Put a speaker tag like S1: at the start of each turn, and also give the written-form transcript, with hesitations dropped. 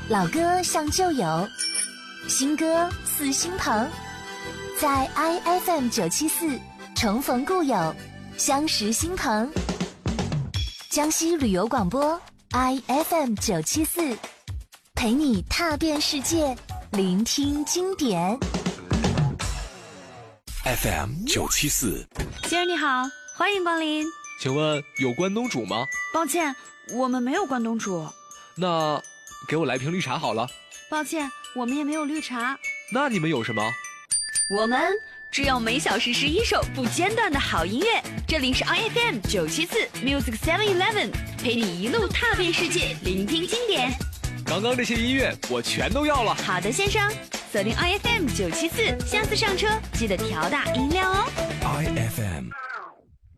S1: 老歌像旧友，新歌似新朋，在 IFM974 重逢故友，相识新朋。江西旅游广播 IFM974，陪你踏遍世界，聆听经典。
S2: FM974，
S3: 先生你好，欢迎光临。
S4: 请问有关东煮吗？
S3: 抱歉，我们没有关东煮。
S4: 那给我来瓶绿茶好了。
S3: 抱歉，我们也没有绿茶。
S4: 那你们有什么？
S3: 我们只有每小时11首不间断的好音乐。这里是 IFM974 Music 7-Eleven， 陪你一路踏遍世界，聆听经典。
S4: 刚刚这些音乐我全都要了。
S3: 好的，先生，锁定 IFM974，下次上车记得调大音量哦。
S2: IFM